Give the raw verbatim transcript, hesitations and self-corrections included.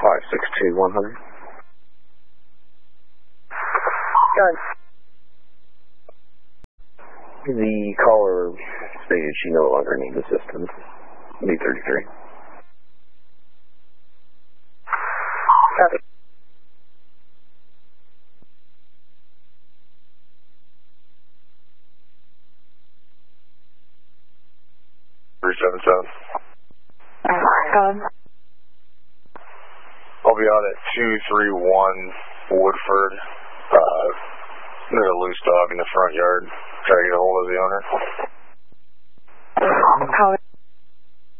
five six two one hundred. Done. The caller stated she no longer needs assistance. B thirty-three. Copy. three seven seven. Done. I'll be out at two three one Woodford. Uh, there's a loose dog in the front yard. Try to get a hold of the owner. How